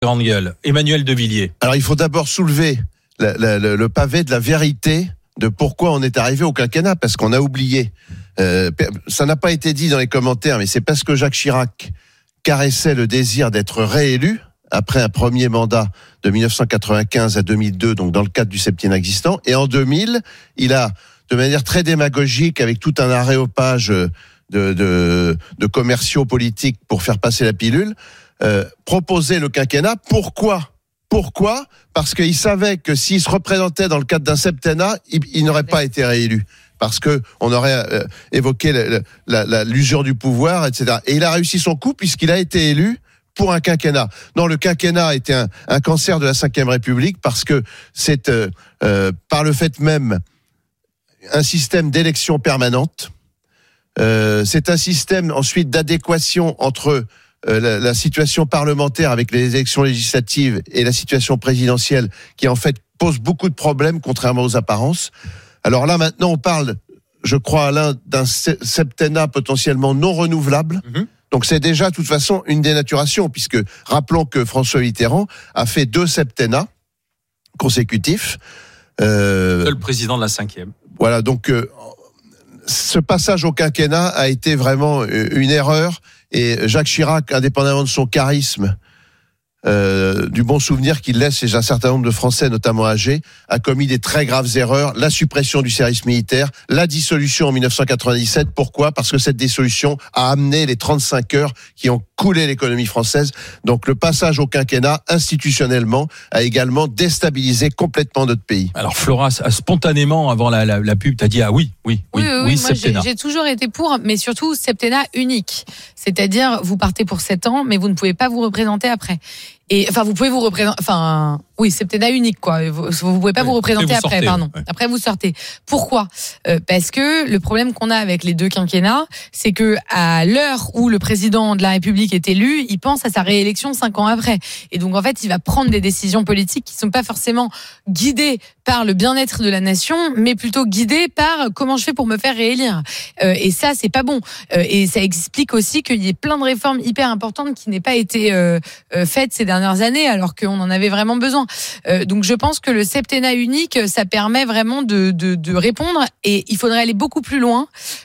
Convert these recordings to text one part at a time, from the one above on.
Grande gueule. Emmanuel Devilliers. Alors il faut d'abord soulever le pavé de la vérité de pourquoi on est arrivé au quinquennat, parce qu'on a oublié. Ça n'a pas été dit dans les commentaires, mais c'est parce que Jacques Chirac caressait le désir d'être réélu après un premier mandat de 1995 à 2002, donc dans le cadre du septennat existant. Et en 2000, il a, de manière très démagogique, avec tout un aréopage de commerciaux politiques pour faire passer la pilule, proposé le quinquennat. Pourquoi ? Parce qu'il savait que s'il se représentait dans le cadre d'un septennat, il n'aurait pas été réélu. Parce que on aurait évoqué l'usure du pouvoir, etc. Et il a réussi son coup puisqu'il a été élu pour un quinquennat. Non, le quinquennat était un cancer de la Ve République parce que c'est par le fait même un système d'élection permanente. C'est un système ensuite d'adéquation entre la situation parlementaire avec les élections législatives et la situation présidentielle qui en fait pose beaucoup de problèmes contrairement aux apparences. Alors là maintenant on parle, je crois Alain, d'un septennat potentiellement non renouvelable. Donc c'est déjà de toute façon une dénaturation puisque rappelons que François Mitterrand a fait 2 septennats consécutifs. Seul président de la 5e. Voilà, donc ce passage au quinquennat a été vraiment une erreur. Et Jacques Chirac, indépendamment de son charisme, du bon souvenir qu'il laisse chez un certain nombre de Français, notamment âgés, a commis des très graves erreurs. La suppression du service militaire, la dissolution en 1997. Pourquoi ? Parce que cette dissolution a amené les 35 heures qui ont coulé l'économie française. Donc le passage au quinquennat, institutionnellement, a également déstabilisé complètement notre pays. Alors Flora, spontanément, avant la pub, t'as dit oui, moi, septennat. j'ai toujours été pour, mais surtout septennat unique. C'est-à-dire, vous partez pour 7 ans, mais vous ne pouvez pas vous représenter après. Et enfin, vous pouvez vous représenter. Enfin, oui, septennat unique, quoi. Vous pouvez pas vous représenter après, sortez, pardon. Ouais. Après, vous sortez. Pourquoi ? Parce que le problème qu'on a avec les 2 quinquennats, c'est que à l'heure où le président de la République est élu, il pense à sa réélection 5 ans après. Et donc, en fait, il va prendre des décisions politiques qui sont pas forcément guidées par le bien-être de la nation, mais plutôt guidées par comment je fais pour me faire réélire. Et ça, c'est pas bon. Et ça explique aussi qu'il y ait plein de réformes hyper importantes qui n'aient pas été faites ces dernières années, alors qu'on en avait vraiment besoin. Donc je pense que le septennat unique, ça permet vraiment de répondre, et il faudrait aller beaucoup plus loin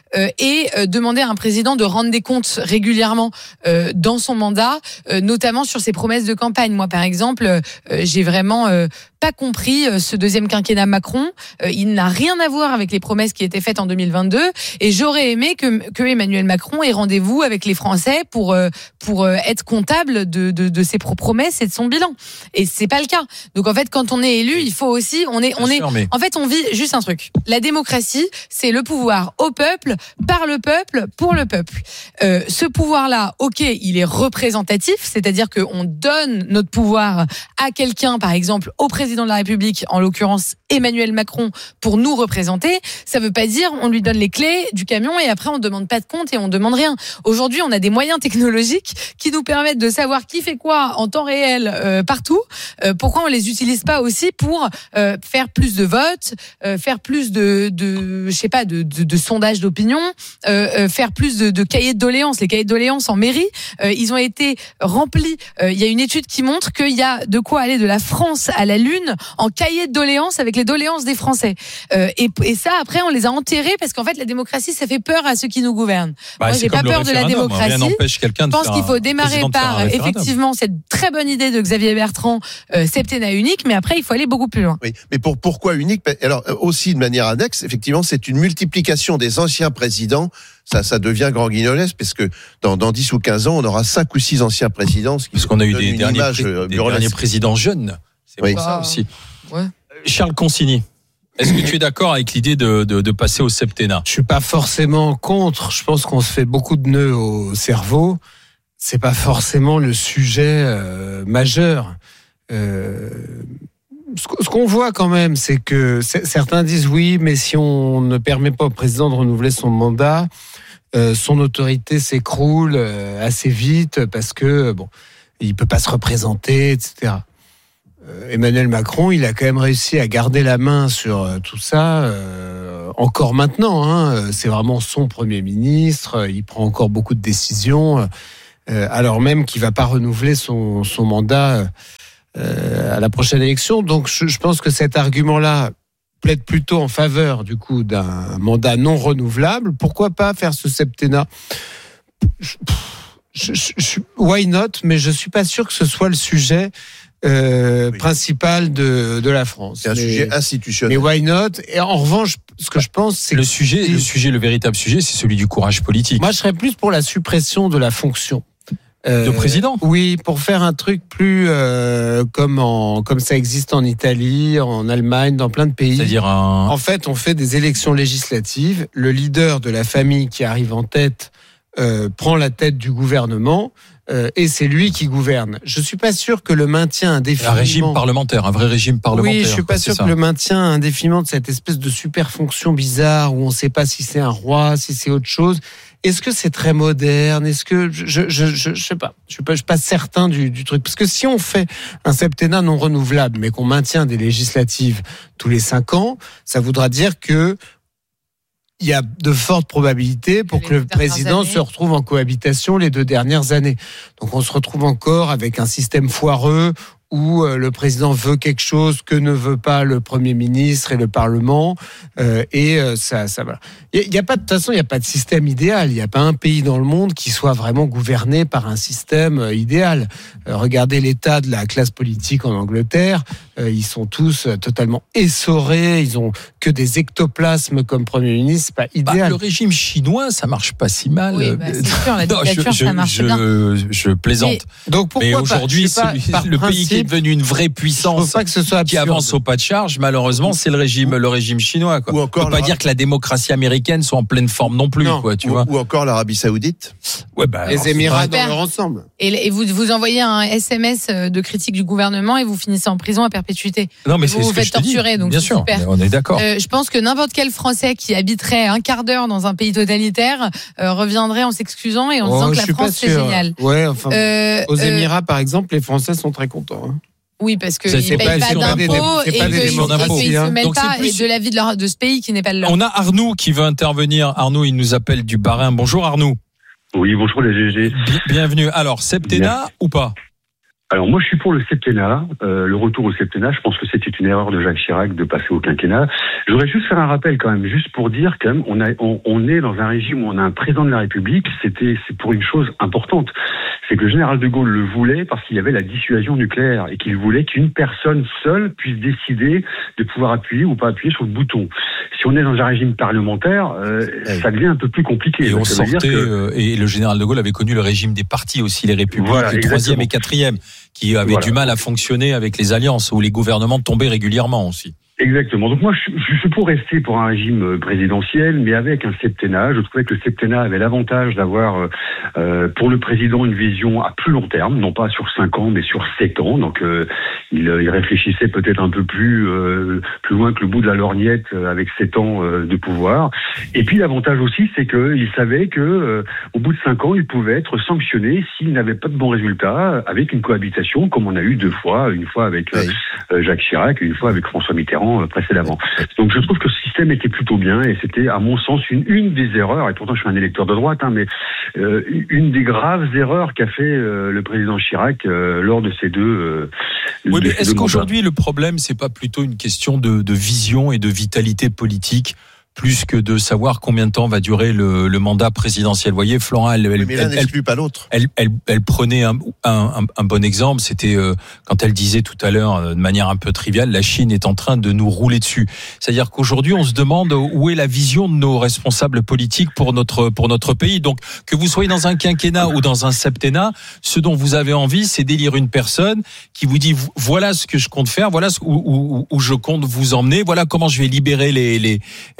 et demander à un président de rendre des comptes régulièrement dans son mandat, notamment sur ses promesses de campagne. Moi, par exemple, j'ai vraiment pas compris ce deuxième quinquennat Macron. Il n'a rien à voir avec les promesses qui étaient faites en 2022, et j'aurais aimé que Emmanuel Macron ait rendez-vous avec les Français pour être comptable de ses promesses et de son bilan. Et c'est pas le cas. Donc en fait, quand on est élu, il faut aussi en fait, on vit juste un truc. La démocratie, c'est le pouvoir au peuple, par le peuple, pour le peuple. Ce pouvoir-là, ok, il est représentatif, c'est-à-dire qu'on donne notre pouvoir à quelqu'un, par exemple au président de la République, en l'occurrence Emmanuel Macron, pour nous représenter. Ça veut pas dire on lui donne les clés du camion et après on demande pas de compte et on demande rien. Aujourd'hui, on a des moyens technologiques qui nous permettent de savoir qui fait quoi en temps réel partout. Pourquoi on les utilise pas aussi pour faire plus de votes, faire plus de sondages d'opinion, faire plus de cahiers de doléances. Les cahiers de doléances en mairie, ils ont été remplis. Il y a une étude qui montre qu'il y a de quoi aller de la France à la Lune en cahiers de doléances avec les doléances des Français. Et ça, après, on les a enterrés parce qu'en fait, la démocratie, ça fait peur à ceux qui nous gouvernent. Moi, j'ai pas peur de la démocratie. Rien n'empêche quelqu'un de Je pense qu'il faut démarrer par effectivement cette très bonne idée de Xavier Bertrand, septennat unique, mais après il faut aller beaucoup plus loin. Oui, mais pourquoi unique ? Alors aussi de manière annexe, effectivement, c'est une multiplication des anciens présidents. Ça devient grand guignolesque parce que dans 10 ou 15 ans, on aura 5 ou 6 anciens présidents. Parce qu'on a eu des derniers présidents jeunes. C'est pour ça aussi. Ouais. Charles Consigny, est-ce que tu es d'accord avec l'idée de passer au septennat ? Je suis pas forcément contre. Je pense qu'on se fait beaucoup de nœuds au cerveau. C'est pas forcément le sujet majeur. Ce qu'on voit quand même, c'est que certains disent oui, mais si on ne permet pas au président de renouveler son mandat, son autorité s'écroule assez vite parce que il peut pas se représenter, etc. Emmanuel Macron, il a quand même réussi à garder la main sur tout ça, encore maintenant. C'est vraiment son Premier ministre, il prend encore beaucoup de décisions. alors même qu'il va pas renouveler son mandat à la prochaine élection. Donc je pense que cet argument-là plaide plutôt en faveur du coup d'un mandat non renouvelable. Pourquoi pas faire ce septennat ? Why not ? Mais je suis pas sûr que ce soit le sujet principal de la France. C'est un sujet institutionnel. Mais why not ? Et en revanche, ce que je pense, c'est le véritable sujet, c'est celui du courage politique. Moi, je serais plus pour la suppression de la fonction. De président ? Oui, pour faire un truc plus comme ça existe en Italie, en Allemagne, dans plein de pays. C'est-à-dire En fait, on fait des élections législatives. Le leader de la famille qui arrive en tête prend la tête du gouvernement et c'est lui qui gouverne. Je suis pas sûr que le maintien indéfiniment... Un régime parlementaire, un vrai régime parlementaire. Oui, je suis pas sûr que le maintien indéfiniment de cette espèce de super fonction bizarre où on sait pas si c'est un roi, si c'est autre chose. Est-ce que c'est très moderne ? Est-ce que je sais pas. Je suis pas certain du truc. Parce que si on fait un septennat non renouvelable, mais qu'on maintient des législatives tous les 5 ans, ça voudra dire que il y a de fortes probabilités pour que le président se retrouve en cohabitation les 2 dernières années. Donc on se retrouve encore avec un système foireux où le président veut quelque chose que ne veut pas le Premier ministre et le Parlement, ça voilà. Il y a pas de toute façon, il y a pas de système idéal. Il y a pas un pays dans le monde qui soit vraiment gouverné par un système idéal. Regardez l'état de la classe politique en Angleterre. Ils sont tous totalement essorés. Ils ont que des ectoplasmes comme Premier ministre. C'est pas idéal. Le régime chinois, ça marche pas si mal. Oui, c'est sûr, la dictature, ça marche bien. Je plaisante. Mais aujourd'hui, le pays qui est devenu une vraie puissance pas que ce soit qui avance au pas de charge, malheureusement, c'est le régime chinois. Quoi. Ou encore on peut pas dire que la démocratie américaine soit en pleine forme non plus. Tu vois. Ou encore l'Arabie Saoudite. Ouais, les Émirats dans leur ensemble. Et vous envoyez un SMS de critique du gouvernement et vous finissez en prison à perpétuité. Non, mais vous vous faites torturer, donc bien c'est sûr, super. On est d'accord. Je pense que n'importe quel Français qui habiterait un quart d'heure dans un pays totalitaire reviendrait en s'excusant et en disant que la France c'est génial. Ouais, enfin, aux Émirats par exemple, les Français sont très contents. Hein. Oui, parce qu'ils ne payent pas d'impôts et qu'ils ne se mêlent pas de la vie de ce pays qui n'est pas le leur. On a Arnaud qui veut intervenir. Arnaud, il nous appelle du Bas-Rhin. Bonjour Arnaud. Oui, bonjour les GG. Bienvenue. Alors, septennat ou pas ? Alors moi je suis pour le septennat, le retour au septennat. Je pense que c'était une erreur de Jacques Chirac de passer au quinquennat. Je voudrais juste faire un rappel quand même, juste pour dire quand même, on est dans un régime où on a un président de la République. C'est pour une chose importante, c'est que le général de Gaulle le voulait parce qu'il y avait la dissuasion nucléaire et qu'il voulait qu'une personne seule puisse décider de pouvoir appuyer ou pas appuyer sur le bouton. Si on est dans un régime parlementaire, ça devient un peu plus compliqué. Et on sortait, et le général de Gaulle avait connu le régime des partis aussi, les républiques, voilà, les 3e et 4e, qui avaient du mal à fonctionner avec les alliances, où les gouvernements tombaient régulièrement aussi. Exactement. Donc moi, je suis pour rester pour un régime présidentiel, mais avec un septennat. Je trouvais que le septennat avait l'avantage d'avoir pour le président une vision à plus long terme, non pas sur 5 ans, mais sur 7 ans. Donc il réfléchissait peut-être un peu plus loin que le bout de la lorgnette avec 7 ans de pouvoir. Et puis l'avantage aussi, c'est qu'il savait que au bout de 5 ans, il pouvait être sanctionné s'il n'avait pas de bons résultats avec une cohabitation, comme on a eu 2 fois, une fois avec Jacques Chirac et une fois avec François Mitterrand précédemment. Donc je trouve que ce système était plutôt bien et c'était à mon sens une des erreurs, et pourtant je suis un électeur de droite, mais une des graves erreurs qu'a fait le président Chirac lors de ces deux oui, mais est-ce qu'aujourd'hui le problème c'est pas plutôt une question de vision et de vitalité politique plus que de savoir combien de temps va durer le mandat présidentiel? Vous voyez, Florent, mais l'un n'exclut pas l'autre. Elle prenait un bon exemple, c'était quand elle disait tout à l'heure, de manière un peu triviale, la Chine est en train de nous rouler dessus. C'est-à-dire qu'aujourd'hui, on se demande où est la vision de nos responsables politiques pour notre pays. Donc, que vous soyez dans un quinquennat ou dans un septennat, ce dont vous avez envie, c'est d'élire une personne qui vous dit, voilà ce que je compte faire, voilà où je compte vous emmener, voilà comment je vais libérer les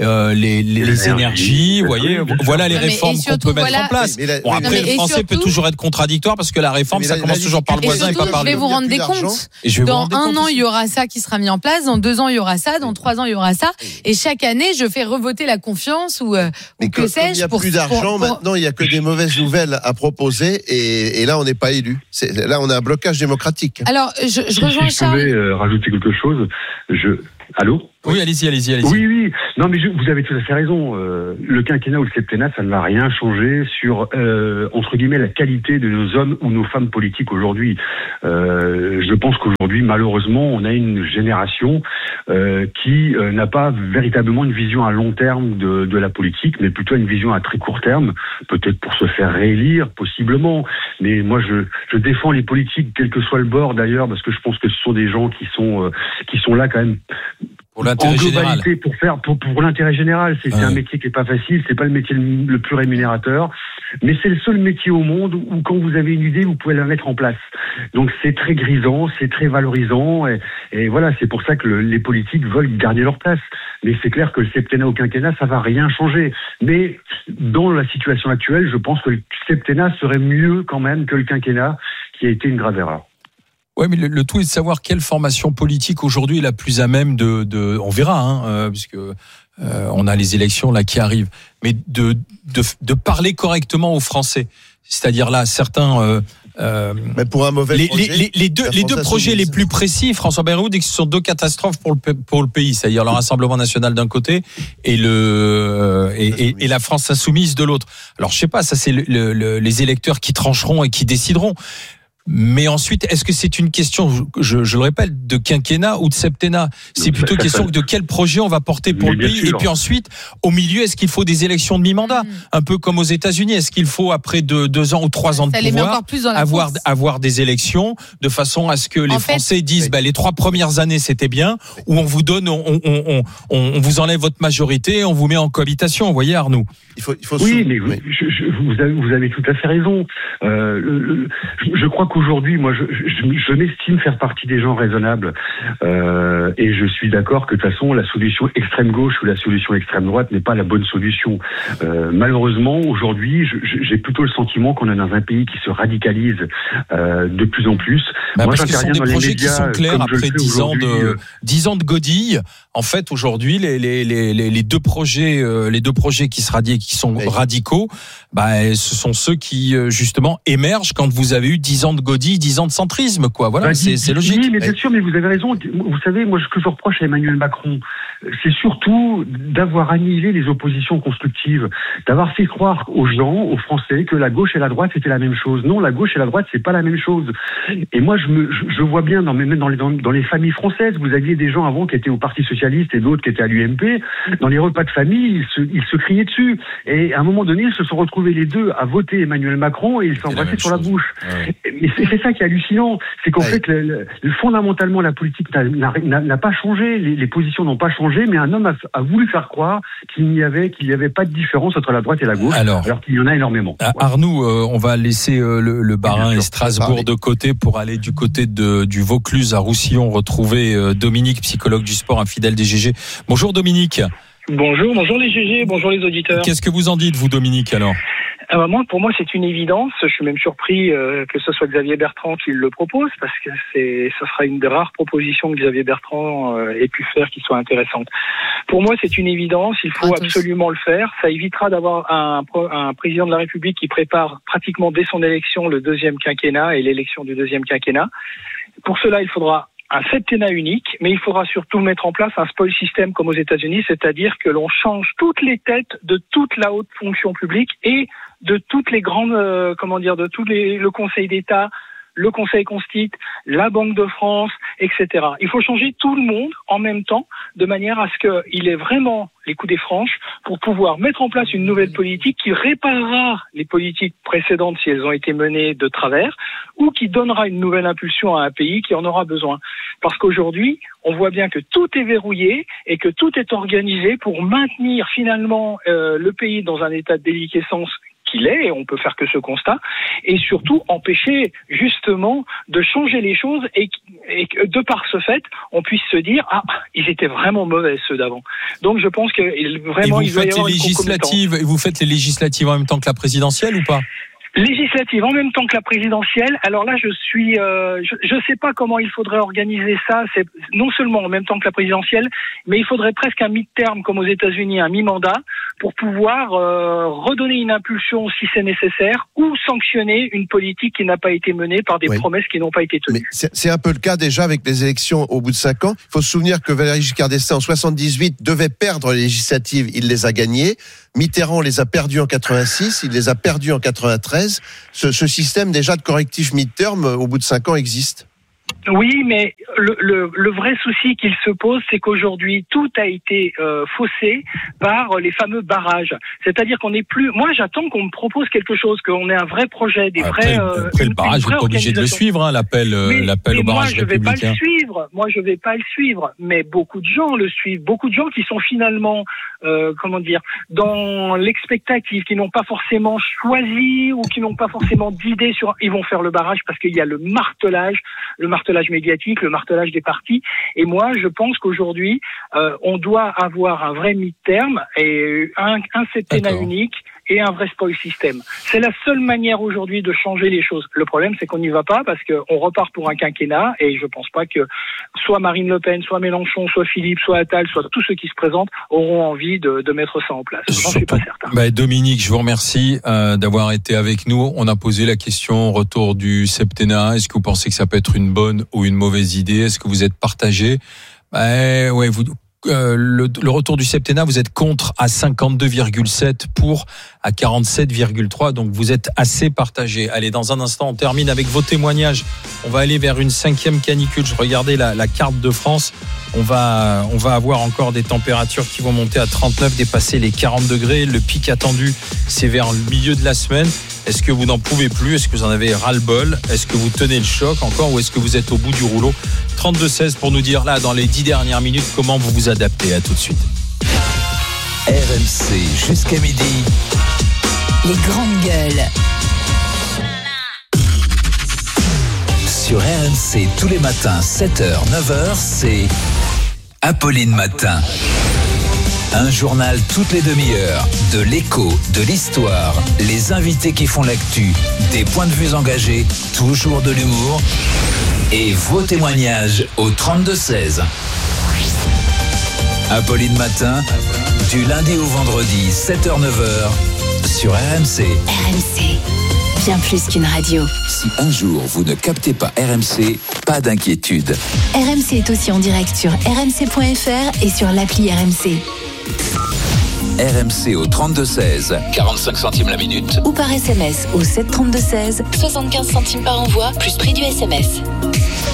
énergies, vous voyez, voilà les réformes qu'on peut mettre en place. Bon, après, le français peut toujours être contradictoire parce que la réforme, ça commence toujours par le voisin et pas par le... Je vais vous rendre des comptes. Dans 1 an, il y aura ça qui sera mis en place. Dans 2 ans, il y aura ça. Dans 3 ans, il y aura ça. Et chaque année, je fais revoter la confiance ou que sais-je. Il n'y a plus d'argent, maintenant, il n'y a que des mauvaises nouvelles à proposer. Et là, on n'est pas élu. Là, on a un blocage démocratique. Alors, je rejoins Charles. Si je pouvais rajouter quelque chose, Allô ? Oui, allez-y. Oui. Non, mais vous avez tout à fait raison. Le quinquennat ou le septennat, ça ne va rien changer sur, entre guillemets, la qualité de nos hommes ou nos femmes politiques aujourd'hui. Je pense qu'aujourd'hui, malheureusement, on a une génération qui n'a pas véritablement une vision à long terme de la politique, mais plutôt une vision à très court terme, peut-être pour se faire réélire, possiblement. Mais moi, je défends les politiques, quel que soit le bord d'ailleurs, parce que je pense que ce sont des gens qui sont là quand même pour l'intérêt général. Pour l'intérêt général. C'est un métier qui est pas facile, c'est pas le métier le plus rémunérateur, mais c'est le seul métier au monde où quand vous avez une idée, vous pouvez la mettre en place. Donc c'est très grisant, c'est très valorisant, et voilà, c'est pour ça que les politiques veulent garder leur place. Mais c'est clair que le septennat ou quinquennat, ça va rien changer. Mais dans la situation actuelle, je pense que le septennat serait mieux quand même que le quinquennat, qui a été une grave erreur. Ouais, mais le tout est de savoir quelle formation politique aujourd'hui est la plus à même on verra, puisque on a les élections là qui arrivent, mais de parler correctement aux Français. C'est-à-dire là, certains. Mais pour un mauvais projet, les deux projets les plus précis, François Bayrou dit que ce sont deux catastrophes pour le pays, c'est-à-dire le Rassemblement national d'un côté et la France insoumise de l'autre. Alors je sais pas, ça c'est les électeurs qui trancheront et qui décideront. Mais ensuite, est-ce que c'est une question, je le répète, de quinquennat ou de septennat ? C'est plutôt une question de quel projet on va porter pour le pays. Et puis ensuite, au milieu, est-ce qu'il faut des élections de mi-mandat ? Un peu comme aux États-Unis. Est-ce qu'il faut, après 2 ans ou 3 ans de pouvoir, avoir des élections de façon à ce que les Français disent, les 3 premières années, c'était bien, ou on vous donne, on vous enlève votre majorité et on vous met en cohabitation. Vous voyez, Arnaud ? Oui, mais vous avez tout à fait raison. Je crois qu'aujourd'hui, moi, je m'estime faire partie des gens raisonnables, et je suis d'accord que de toute façon, la solution extrême gauche ou la solution extrême droite n'est pas la bonne solution. Malheureusement, aujourd'hui, j'ai plutôt le sentiment qu'on est dans un pays qui se radicalise de plus en plus. Moi, parce que ce sont des projets qui sont clairs après 10 ans de godille. En fait, aujourd'hui, les deux projets qui sont radicaux, ce sont ceux qui justement émergent quand vous avez eu 10 ans de godille, 10 ans de centrisme, quoi. Voilà, c'est logique. Oui, mais bien sûr, mais vous avez raison. Vous savez, moi, ce que je reproche à Emmanuel Macron, c'est surtout d'avoir annihilé les oppositions constructives, d'avoir fait croire aux gens, aux Français, que la gauche et la droite c'était la même chose. Non, la gauche et la droite c'est pas la même chose. Et moi, je vois bien même dans les familles françaises, vous aviez des gens avant qui étaient au Parti socialiste et d'autres qui étaient à l'UMP. Dans les repas de famille, ils se criaient dessus. Et à un moment donné, ils se sont retrouvés les deux à voter Emmanuel Macron et ils s'embrassaient sur la bouche. Ouais. Mais c'est ça qui est hallucinant, c'est qu'en fait, fondamentalement, la politique n'a pas changé, les positions n'ont pas changé, mais un homme a voulu faire croire qu'il n'y avait pas de différence entre la droite et la gauche, alors qu'il y en a énormément. Arnaud, on va laisser le Bas-Rhin et Strasbourg de côté pour aller du côté du Vaucluse à Roussillon, retrouver Dominique, psychologue du sport, un fidèle des GG. Bonjour Dominique. Bonjour les GG, bonjour les auditeurs. Qu'est-ce que vous en dites, vous Dominique, alors ? Pour moi, c'est une évidence. Je suis même surpris que ce soit Xavier Bertrand qui le propose, parce que ce sera une des rares propositions que Xavier Bertrand ait pu faire qui soit intéressante. Pour moi, c'est une évidence. Il faut absolument le faire. Ça évitera d'avoir un président de la République qui prépare pratiquement dès son élection le deuxième quinquennat et l'élection du deuxième quinquennat. Pour cela, il faudra un septennat unique, mais il faudra surtout mettre en place un spoil system comme aux États-Unis, c'est-à-dire que l'on change toutes les têtes de toute la haute fonction publique et de toutes les grandes, le Conseil d'État, le Conseil Constit, la Banque de France, etc. Il faut changer tout le monde en même temps, de manière à ce qu'il ait vraiment les coups des franches pour pouvoir mettre en place une nouvelle politique qui réparera les politiques précédentes si elles ont été menées de travers, ou qui donnera une nouvelle impulsion à un pays qui en aura besoin. Parce qu'aujourd'hui, on voit bien que tout est verrouillé et que tout est organisé pour maintenir finalement le pays dans un état de déliquescence qu'il est, et on peut faire que ce constat, et surtout empêcher justement de changer les choses et que de par ce fait, on puisse se dire ils étaient vraiment mauvais ceux d'avant. Donc je pense que vraiment il doit y avoir une concomitance. Et vous faites les législatives en même temps que la présidentielle ou pas ? Législative en même temps que la présidentielle. Alors là, je sais pas comment il faudrait organiser ça. C'est non seulement en même temps que la présidentielle, mais il faudrait presque un mi-terme comme aux États-Unis, un mi-mandat, pour pouvoir redonner une impulsion si c'est nécessaire, ou sanctionner une politique qui n'a pas été menée par des promesses qui n'ont pas été tenues. Mais c'est un peu le cas déjà avec les élections au bout de 5 ans. Il faut se souvenir que Valéry Giscard d'Estaing en 78 devait perdre les législatives, il les a gagnées. Mitterrand les a perdus en 86, il les a perdus en 93. Ce système déjà de correctif mid-term au bout de 5 ans existe. Oui, mais le vrai souci qu'il se pose, c'est qu'aujourd'hui, tout a été faussé par les fameux barrages. C'est-à-dire qu'on n'est plus... Moi, j'attends qu'on me propose quelque chose, qu'on ait un vrai projet, des après, le barrage, vous n'êtes pas obligé de le suivre, hein, l'appel au barrage républicain. Moi, je vais pas le suivre, mais beaucoup de gens le suivent. Beaucoup de gens qui sont finalement, dans l'expectative, qui n'ont pas forcément choisi ou qui n'ont pas forcément d'idées sur... Ils vont faire le barrage parce qu'il y a le martelage médiatique, le martelage des partis. Et moi, je pense qu'aujourd'hui, on doit avoir un vrai mi-terme et un septennat unique et un vrai spoil system. C'est la seule manière aujourd'hui de changer les choses. Le problème, c'est qu'on n'y va pas parce qu'on repart pour un quinquennat et je pense pas que soit Marine Le Pen, soit Mélenchon, soit Philippe, soit Attal, soit tous ceux qui se présentent auront envie de mettre ça en place. J'en suis pas certain. Dominique, je vous remercie d'avoir été avec nous. On a posé la question retour du septennat. Est-ce que vous pensez que ça peut être une bonne ou une mauvaise idée? Est-ce que vous êtes partagé? Le retour du septennat, vous êtes contre à 52,7 pour à 47,3, donc vous êtes assez partagé. Allez, dans un instant, on termine avec vos témoignages. On va aller vers une 5e canicule. Je regardais la carte de France. On va avoir encore des températures qui vont monter à 39, dépasser les 40 degrés. Le pic attendu, c'est vers le milieu de la semaine. Est-ce que vous n'en pouvez plus? Est-ce que vous en avez ras-le-bol? Est-ce que vous tenez le choc encore ou est-ce que vous êtes au bout du rouleau? 32-16 pour nous dire là, dans les 10 dernières minutes, comment vous vous adaptez. À tout de suite. RMC jusqu'à midi. Les grandes gueules. Sur RMC tous les matins, 7h, 9h, c'est Apolline Matin. Un journal toutes les demi-heures, de l'écho, de l'histoire, les invités qui font l'actu, des points de vue engagés, toujours de l'humour et vos témoignages au 32-16. Apolline Matin, du lundi au vendredi, 7h-9h, sur RMC. RMC, bien plus qu'une radio. Si un jour vous ne captez pas RMC, pas d'inquiétude. RMC est aussi en direct sur rmc.fr et sur l'appli RMC. RMC au 32-16, 45 centimes la minute. Ou par SMS au 7 32 16, 75 centimes par envoi, plus prix du SMS.